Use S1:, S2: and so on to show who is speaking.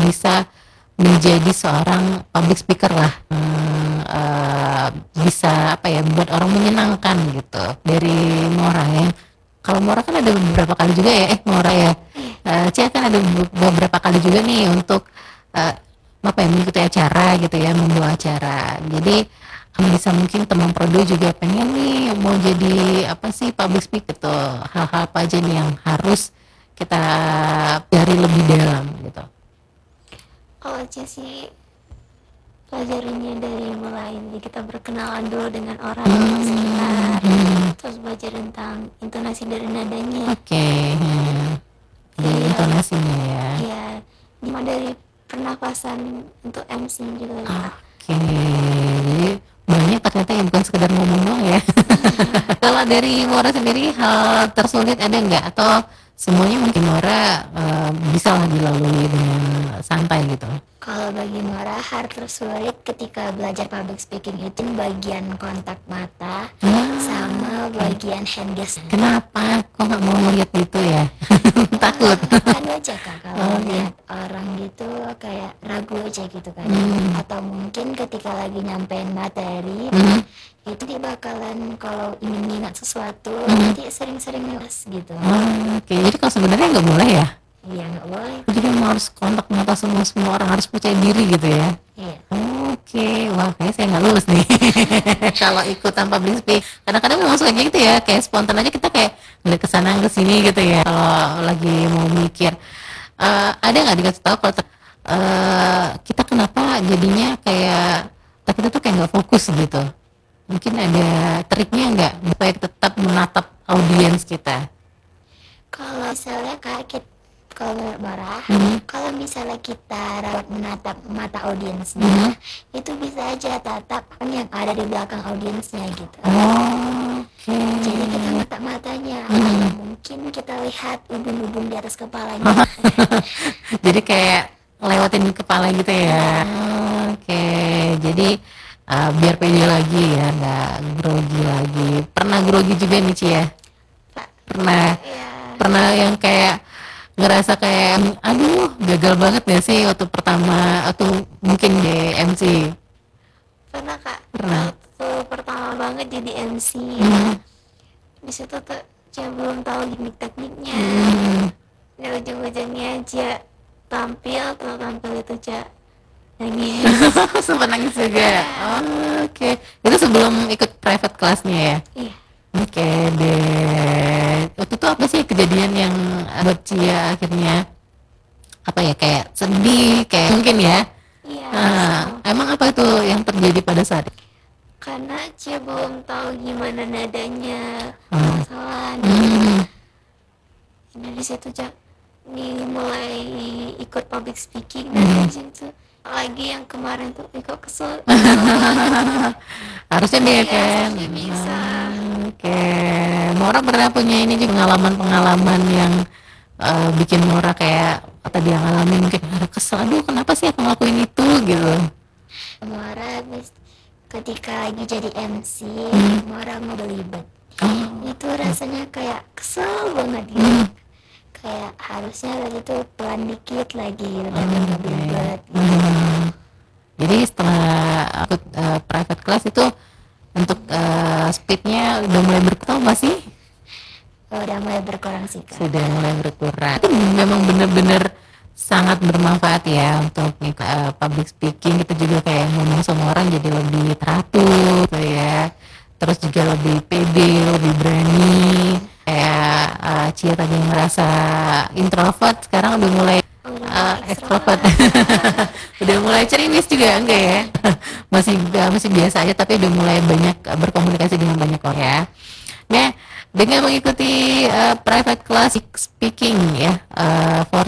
S1: bisa menjadi seorang public speaker lah. Bisa apa ya, buat orang menyenangkan gitu. Dari Mora ya. Kalau Mora kan ada beberapa kali juga ya, Mora ya. Cia kan ada beberapa kali juga nih untuk apa ya, mengikuti acara gitu ya, membawa acara. Jadi bisa mungkin teman prodo juga pengen nih mau jadi apa sih public speaker tuh, hal-hal apa aja nih yang harus kita dari lebih dalam gitu.
S2: Kalau Cia sih pelajarinya dari mulai kita berkenalan dulu dengan orang sekitar, terus belajar tentang intonasi dari nadanya.
S1: Oke, di intonasinya ya.
S2: Iya, dimana dari pernapasan untuk MC juga.
S1: Oke, jadi banyak ternyata yang bukan sekedar ngomong doang ya. Kalau dari Mora sendiri hal tersulit ada nggak, atau semuanya mungkin Mora bisa lah dilalui dengan santai gitu?
S2: Kalau bagi Mora, hal tersulit ketika belajar public speaking itu bagian kontak mata sama bagian hand gesture.
S1: Kenapa? Kok nggak mau ngeliat gitu ya? Takut.
S2: Kan aja Kak, kalau lihat orang gitu kayak ragu aja gitu kan. Atau mungkin ketika lagi nyampein materi, itu dia bakalan kalau ingin minat sesuatu, nanti sering-sering ngeles gitu.
S1: Oke, jadi kalau sebenarnya nggak boleh ya?
S2: Iya, nggak boleh.
S1: Jadi emang harus kontak mata semua orang, harus percaya diri gitu ya?
S2: Iya.
S1: Oke, wah kayaknya saya nggak lulus nih kalau ikutan public speak. Kadang-kadang memang suka gitu ya, kayak spontan aja kita kayak ngeliat kesana ke sini gitu ya. Kalau lagi mau mikir, ada nggak dikasih tahu kalau kita kenapa jadinya kayak kita tuh kayak nggak fokus gitu? Mungkin ada triknya nggak supaya tetap menatap audiens kita?
S2: Kalau misalnya kalau menurut Bara, kalau misalnya kita rawat menatap mata audiensnya, itu bisa aja tatap yang ada di belakang audiensnya gitu. Jadi kita mata-matanya, atau mungkin kita lihat ubun-ubun di atas kepalanya.
S1: Jadi kayak lewatin kepala gitu ya. Oke, jadi biar pede lagi ya, nggak grogi lagi. Pernah grogi juga nih Ci ya? Pernah yang kayak ngerasa kayak aduh gagal banget gak sih waktu pertama atau mungkin di MC?
S2: Pernah Kak,
S1: Pernah.
S2: waktu pertama banget jadi MC, di situ tuh saya belum tahu gimmick tekniknya. Dan ujung-ujungnya aja tampil itu Cak nangis.
S1: Sempat nangis juga. Oke, itu sebelum ikut private kelasnya ya?
S2: Iya.
S1: Oke deh. Waktu itu apa sih kejadian yang buat Cia akhirnya apa ya, kayak sedih, kayak mungkin ya?
S2: Iya.
S1: Emang apa itu yang terjadi pada saat itu?
S2: Karena Cia belum tahu gimana nadanya, salah. Dari situ Cak nih mulai ikut public speaking, dan dari situ lagi yang kemarin tuh kok kesel.
S1: Harusnya dia kan.
S2: Harusnya bisa.
S1: Oke, Mora pernah punya ini juga pengalaman yang bikin Mora kayak tadi yang ngalamin mungkin ada kesel, aduh kenapa sih aku ngelakuin itu gitu.
S2: Mora ketika lagi jadi MC, Mora mau belibet. Itu rasanya kayak kesel banget gitu. Kayak harusnya tadi tuh pelan dikit lagi, udah nggak belibet.
S1: Jadi setelah aku private class itu untuk speednya udah mulai berkurang masih?
S2: Udah mulai berkurang sih Kak.
S1: Sudah mulai berkurang. Itu memang benar-benar sangat bermanfaat ya untuk public speaking. Kita juga kayak ngomong sama orang jadi lebih teratur gitu ya. Terus juga lebih pede, lebih berani. Kayak Cia tadi merasa introvert, sekarang udah mulai extrovert. Udah mulai cerimis juga enggak ya? masih biasa aja, tapi udah mulai banyak berkomunikasi dengan banyak orang ya. Nah, dengan mengikuti private class speaking ya, for